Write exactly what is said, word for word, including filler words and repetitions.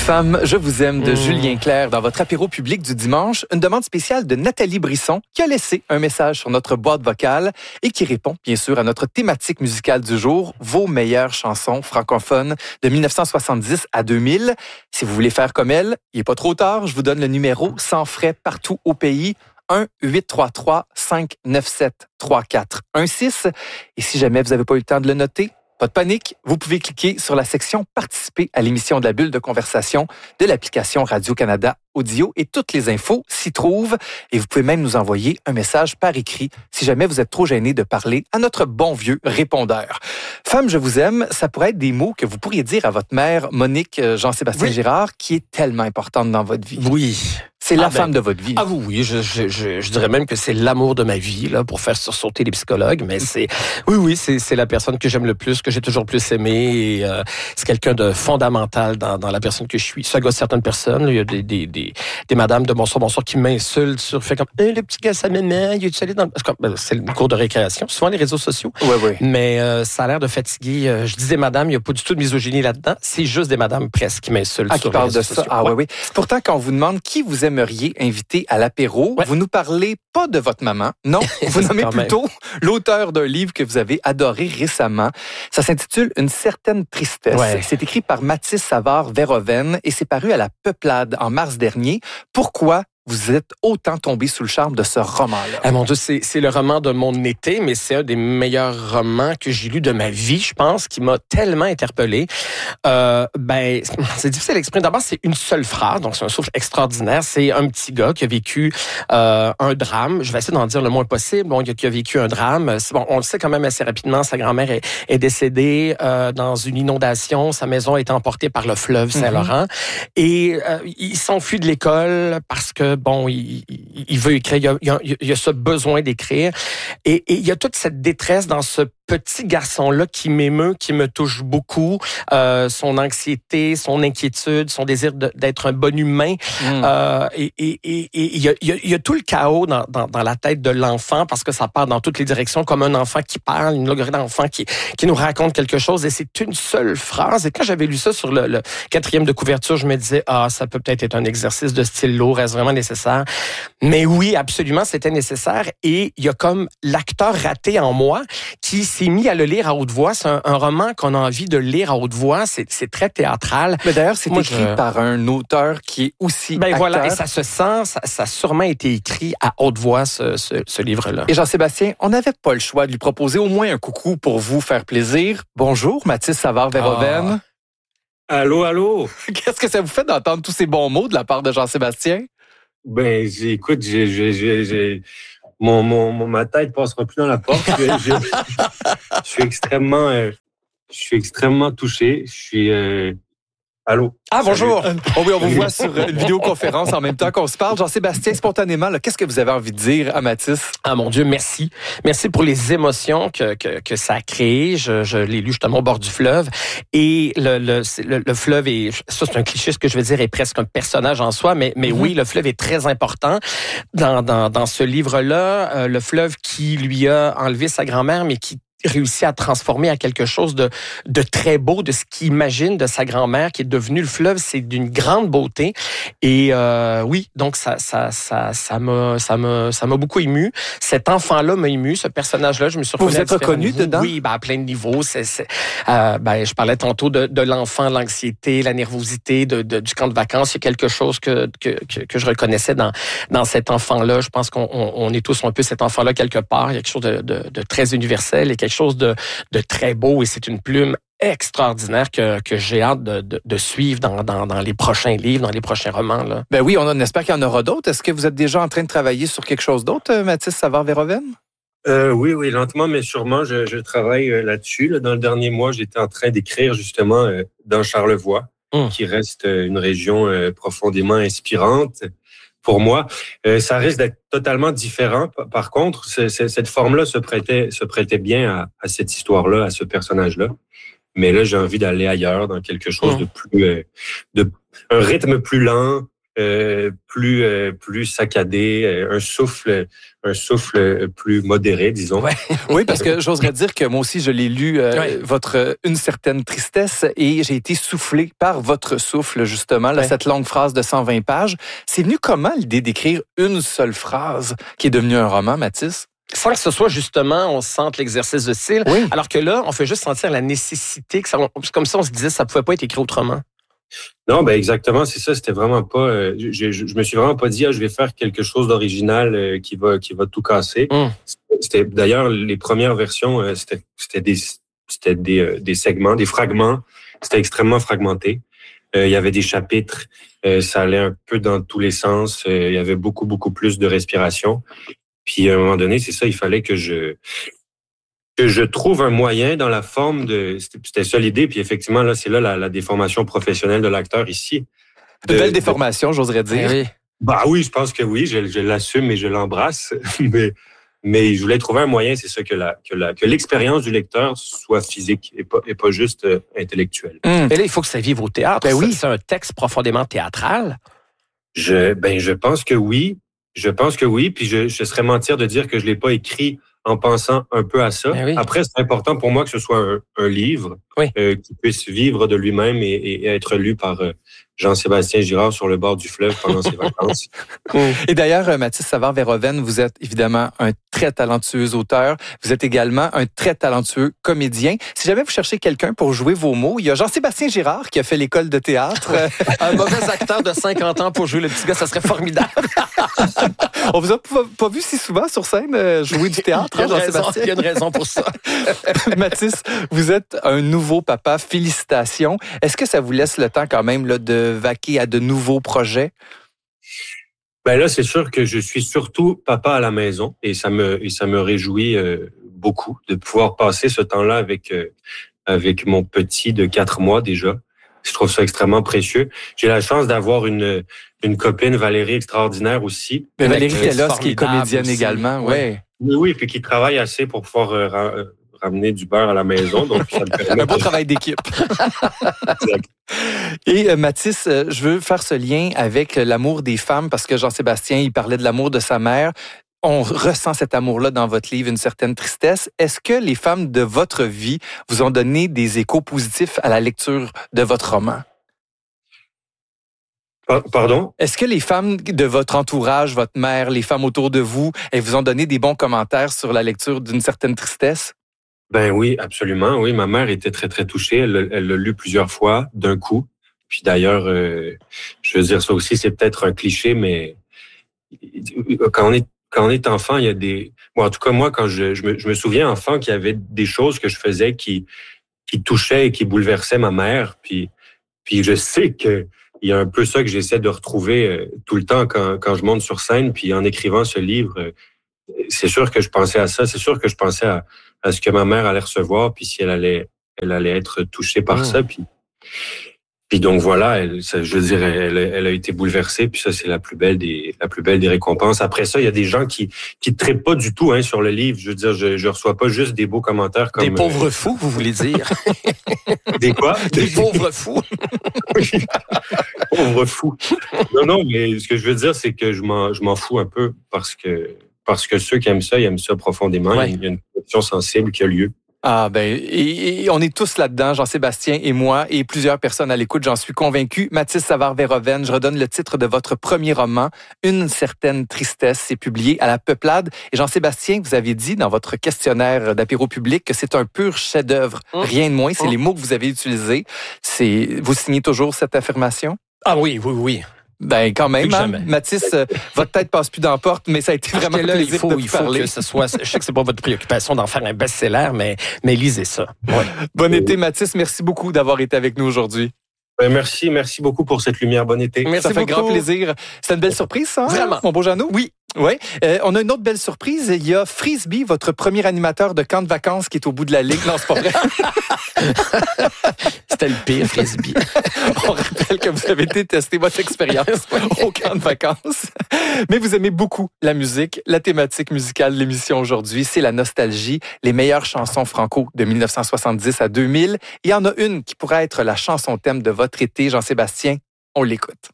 Femme, je vous aime de Mmh. Julien Clerc dans votre apéro public du dimanche. Une demande spéciale de Nathalie Brisson qui a laissé un message sur notre boîte vocale et qui répond bien sûr à notre thématique musicale du jour, vos meilleures chansons francophones de mille neuf cent soixante-dix à deux mille. Si vous voulez faire comme elle, il n'est pas trop tard, je vous donne le numéro sans frais partout au pays. un huit trois trois cinq neuf sept trois quatre un six. Et si jamais vous n'avez pas eu le temps de le noter, pas de panique, vous pouvez cliquer sur la section « Participer à l'émission de la bulle de conversation » de l'application Radio-Canada Audio et toutes les infos s'y trouvent. Et vous pouvez même nous envoyer un message par écrit si jamais vous êtes trop gêné de parler à notre bon vieux répondeur. Femme, je vous aime, ça pourrait être des mots que vous pourriez dire à votre mère, Monique Jean-Sébastien Oui. Girard, qui est tellement importante dans votre vie. Oui. C'est la Ah ben, femme de votre vie. Ah oui, oui, je, je, je, je dirais même que c'est l'amour de ma vie, là, pour faire sursauter les psychologues, mais c'est, oui, oui, c'est, c'est la personne que j'aime le plus, que j'ai toujours plus aimé, et euh, c'est quelqu'un de fondamental dans, dans la personne que je suis. Ça gosse certaines personnes, là, il y a des, des, des, des madames de bonsoir, bonsoir qui m'insultent sur, fait comme, hey, le petit gars, ça m'aimait, il est allé dans le... C'est comme, ben, c'est une cour de récréation, souvent les réseaux sociaux. Oui, oui. Mais euh, ça a l'air de fatiguer. Euh, je disais madame, il n'y a pas du tout de misogynie là-dedans, c'est juste des madames presque qui m'insultent Ah, sur qui parle les réseaux de ça. sociaux. Ah, Ouais. oui, oui. Pourtant, quand on vous demande qui vous aimeriez inviter à l'apéro, Ouais. vous nous parlez pas de votre maman. Non, vous C'est nommez quand même. plutôt l'auteur d'un livre que vous avez adoré récemment. Ça s'intitule Une certaine tristesse. Ouais. C'est écrit par Mathis Savard-Verhoeven et c'est paru à la Peuplade en mars dernier. Pourquoi vous êtes autant tombé sous le charme de ce roman-là? Ah mon Dieu, c'est, c'est le roman de mon été, mais c'est un des meilleurs romans que j'ai lu de ma vie, je pense, qui m'a tellement interpellé. Euh, ben, c'est difficile à exprimer. D'abord, c'est une seule phrase, donc c'est un souffle extraordinaire. C'est un petit gars qui a vécu euh, un drame. Je vais essayer d'en dire le moins possible. Bon, qui a vécu un drame. C'est, bon, on le sait quand même assez rapidement. Sa grand-mère est, est décédée euh, dans une inondation. Sa maison a été emportée par le fleuve Saint-Laurent. Mm-hmm. Et euh, il s'enfuit de l'école parce que bon, il, il, il veut écrire, il y a, il y a, il y a ce besoin d'écrire. Et, et il y a toute cette détresse dans ce petit garçon-là qui m'émeut, qui me touche beaucoup. Euh, son anxiété, son inquiétude, son désir de, d'être un bon humain. Mm. Euh, et, et, et, et il y a, il y a, il y a tout le chaos dans, dans, dans la tête de l'enfant parce que ça part dans toutes les directions comme un enfant qui parle, une logerie d'enfant qui, qui nous raconte quelque chose. Et c'est une seule phrase. Et quand j'avais lu ça sur le, le quatrième de couverture, je me disais, ah, ça peut peut-être être un exercice de style lourd. Est-ce vraiment nécessaire? Mais oui, absolument, c'était nécessaire. Et il y a comme l'acteur raté en moi qui s'est mis à le lire à haute voix. C'est un, un roman qu'on a envie de lire à haute voix. C'est, c'est très théâtral. Mais d'ailleurs, c'est Moi, écrit je... par un auteur qui est aussi ben acteur. Voilà, et ça se sent, ça, ça a sûrement été écrit à haute voix, ce, ce, ce livre-là. Et Jean-Sébastien, on n'avait pas le choix de lui proposer au moins un coucou pour vous faire plaisir. Bonjour, Mathis Savard-Verhoeven. Ah. Allô, allô. Qu'est-ce que ça vous fait d'entendre tous ces bons mots de la part de Jean-Sébastien? Ben, j'ai, écoute, j'ai, j'ai, j'ai, j'ai... Mon, mon, mon, ma tête passera plus dans la porte. Je, je, je suis extrêmement, euh, je suis extrêmement touché. Je suis, euh... allô. Ah, bonjour. Oh oui, on vous voit sur une vidéoconférence en même temps qu'on se parle. Jean-Sébastien, spontanément, là, qu'est-ce que vous avez envie de dire à Mathis? Ah, mon Dieu, merci. Merci pour les émotions que, que, que ça a créées. Je, je l'ai lu justement au bord du fleuve. Et le, le, le, le fleuve est, ça c'est un cliché, ce que je veux dire, est presque un personnage en soi, mais, mais mm-hmm. oui, le fleuve est très important dans, dans, dans ce livre-là. Euh, le fleuve qui lui a enlevé sa grand-mère, mais qui réussi à transformer à quelque chose de, de très beau, de ce qu'il imagine de sa grand-mère qui est devenue le fleuve. C'est d'une grande beauté. Et euh, oui, donc ça, ça, ça, ça m'a, ça m'a, ça m'a beaucoup ému. Cet enfant-là m'a ému, ce personnage-là. Je me suis reconnu. Vous êtes reconnu dedans? Oui, ben, à plein de niveaux. C'est, c'est, euh, ben, je parlais tantôt de, de l'enfant, l'anxiété, la nervosité, de, de, du camp de vacances. Il y a quelque chose que, que, que, que je reconnaissais dans, dans cet enfant-là. Je pense qu'on on, on est tous un peu cet enfant-là quelque part. Il y a quelque chose de, de, de très universel et quelque chose de, de très beau et c'est une plume extraordinaire que, que j'ai hâte de, de, de suivre dans, dans, dans les prochains livres, dans les prochains romans. Là. Ben oui, on, on espère qu'il y en aura d'autres. Est-ce que vous êtes déjà en train de travailler sur quelque chose d'autre, Mathis Savard-Verhoeven? Euh, oui, oui, lentement, mais sûrement, je, je travaille là-dessus. Là. Dans le dernier mois, j'étais en train d'écrire justement euh, dans Charlevoix, mmh. qui reste une région euh, profondément inspirante. Pour moi, euh, ça risque d'être totalement différent. Par contre, c'est, c'est, cette forme-là se prêtait, se prêtait bien à, à cette histoire-là, à ce personnage-là. Mais là, j'ai envie d'aller ailleurs, dans quelque chose mmh. de plus, euh, de un rythme plus lent, euh, plus euh, plus saccadé, euh, un souffle un souffle plus modéré, disons. Ouais. Oui, parce que j'oserais dire que moi aussi, je l'ai lu, euh, ouais. votre Une certaine tristesse, et j'ai été soufflé par votre souffle, justement, là, ouais. cette longue phrase de cent vingt pages. C'est venu comment, l'idée d'écrire une seule phrase qui est devenue un roman, Mathis? Sans que ce soit justement, on sente l'exercice de style, oui. alors que là, on fait juste sentir la nécessité, que ça, comme ça, on se disait, ça pouvait pas être écrit autrement. Non, ben exactement, c'est ça. C'était vraiment pas. Euh, je, je, je me suis vraiment pas dit, ah, je vais faire quelque chose d'original euh, qui va qui va tout casser. Mm. C'était d'ailleurs les premières versions, euh, c'était c'était des c'était des euh, des segments, des fragments. C'était extrêmement fragmenté. Euh, il y avait des chapitres, euh, ça allait un peu dans tous les sens. Euh, il y avait beaucoup beaucoup plus de respiration. Puis à un moment donné, c'est ça, il fallait que je que je trouve un moyen dans la forme de... C'était ça l'idée, puis effectivement, là, c'est là la, la déformation professionnelle de l'acteur ici. De, belle déformation, de... j'oserais dire. Oui. Bah oui, je pense que oui, je, je l'assume et je l'embrasse, mais, mais je voulais trouver un moyen, c'est ça, que, la, que, la, que l'expérience du lecteur soit physique et pas, et pas juste euh, intellectuelle. Mmh. Mais là, il faut que ça vive au théâtre. Ben oui. C'est un texte profondément théâtral. Je, ben, je pense que oui. Je pense que oui, puis je, je serais mentir de dire que je l'ai pas écrit en pensant un peu à ça. Oui. Après, c'est important pour moi que ce soit un, un livre oui. euh, qui puisse vivre de lui-même et, et être lu par euh, Jean-Sébastien Girard sur le bord du fleuve pendant ses vacances. Et d'ailleurs, Mathis Savard-Verhoeven, vous êtes évidemment un très talentueux auteur. Vous êtes également un très talentueux comédien. Si jamais vous cherchez quelqu'un pour jouer vos mots, il y a Jean-Sébastien Girard qui a fait l'école de théâtre. Un mauvais acteur de cinquante ans pour jouer le petit gars, ça serait formidable. On vous a pas vu si souvent sur scène jouer du théâtre, il y a une, raison, il y a une raison pour ça. Mathis, vous êtes un nouveau papa. Félicitations. Est-ce que ça vous laisse le temps quand même là, de vaquer à de nouveaux projets? Ben là, c'est sûr que je suis surtout papa à la maison et ça me et ça me réjouit euh, beaucoup de pouvoir passer ce temps-là avec euh, avec mon petit de quatre mois déjà. Je trouve ça extrêmement précieux. J'ai la chance d'avoir une une copine, Valérie, extraordinaire aussi. Mais Valérie Tellos, qui est comédienne aussi. Également, ouais. Oui, oui, puis qui travaille assez pour pouvoir euh, ra- ramener du beurre à la maison. Donc, ça me permet un beau de... travail d'équipe. Exact. Et euh, Mathis, euh, je veux faire ce lien avec l'amour des femmes parce que Jean-Sébastien, il parlait de l'amour de sa mère. On ressent cet amour-là dans votre livre, Une certaine tristesse. Est-ce que les femmes de votre vie vous ont donné des échos positifs à la lecture de votre roman? Pardon? Est-ce que les femmes de votre entourage, votre mère, les femmes autour de vous, elles vous ont donné des bons commentaires sur la lecture d'Une certaine tristesse? Ben oui, absolument. Oui, ma mère était très, très touchée. Elle, elle l'a lu plusieurs fois d'un coup. Puis d'ailleurs, euh, je veux dire, ça aussi, c'est peut-être un cliché, mais quand on est quand on est enfant, il y a des... Bon, en tout cas, moi, quand je, je, me, je me souviens, enfant, qu'il y avait des choses que je faisais qui, qui touchaient et qui bouleversaient ma mère. Puis, puis je sais que il y a un peu ça que j'essaie de retrouver euh, tout le temps quand, quand je monte sur scène. Puis en écrivant ce livre, euh, c'est sûr que je pensais à ça. C'est sûr que je pensais à, à ce que ma mère allait recevoir, puis si elle allait, elle allait être touchée par mmh. ça. Puis, puis donc voilà, elle, ça, je veux dire, elle, elle a été bouleversée. Puis ça, c'est la plus belle des, la plus belle des récompenses. Après ça, il y a des gens qui qui trippent pas du tout hein, sur le livre. Je veux dire, je, je reçois pas juste des beaux commentaires comme des pauvres euh... fous, vous voulez dire? Des quoi? Des pauvres fous. Pauvres fous. Non, non, mais ce que je veux dire, c'est que je m'en, je m'en fous un peu parce que parce que ceux qui aiment ça, ils aiment ça profondément. Ouais. Il y a une connexion sensible qui a lieu. Ah ben, et, et on est tous là-dedans, Jean-Sébastien et moi, et plusieurs personnes à l'écoute, j'en suis convaincu. Mathis Savard-Verhoeven, je redonne le titre de votre premier roman, Une certaine tristesse. C'est publié à La Peuplade. Et Jean-Sébastien, vous avez dit dans votre questionnaire d'apéro public que c'est un pur chef-d'œuvre. Mmh. Rien de moins, c'est mmh. les mots que vous avez utilisés. C'est, vous signez toujours cette affirmation? Ah oui, oui, oui. Ben quand même, hein? Mathis, euh, votre tête passe plus dans la porte, mais ça a été vraiment là, plaisir il faut, de vous il faut parler. Que ce soit. Je sais que c'est pas votre préoccupation d'en faire un best-seller, mais mais lisez ça. Ouais. Bon été, Mathis. Merci beaucoup d'avoir été avec nous aujourd'hui. Ben merci, merci beaucoup pour cette lumière. Bon été. Merci ça fait beaucoup. Grand plaisir. C'est une belle surprise, ça. Hein? Vraiment, mon beau Jeannot. Oui. Oui. Euh, on a une autre belle surprise. Il y a Frisbee, votre premier animateur de camp de vacances, qui est au bout de la ligue. Non, c'est pas vrai. C'était le pire, Frisbee. On rappelle que vous avez été tester votre expérience au camp de vacances. Mais vous aimez beaucoup la musique. La thématique musicale de l'émission aujourd'hui, c'est la nostalgie. Les meilleures chansons franco de dix-neuf cent soixante-dix à deux mille. Il y en a une qui pourrait être la chanson thème de votre été. Jean-Sébastien, on l'écoute.